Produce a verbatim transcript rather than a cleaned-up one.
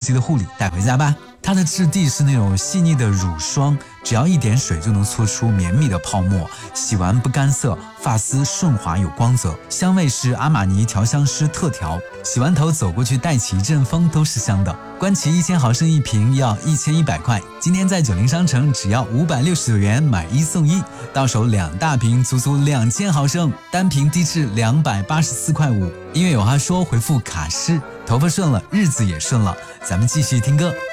级的护理带回家吧。它的质地是那种细腻的乳霜，只要一点水就能搓出绵密的泡沫，洗完不干涩，发丝顺滑有光泽。香味是阿玛尼调香师特调，洗完头走过去带起一阵风都是香的。关琦一千毫升一瓶要一千一百块，今天在九零商城只要五百六十九元买一送一，到手两大瓶足足两千毫升，单瓶低至两百八十四块五。音乐有话说回复卡诗，头发顺了，日子也顺了。咱们继续听歌。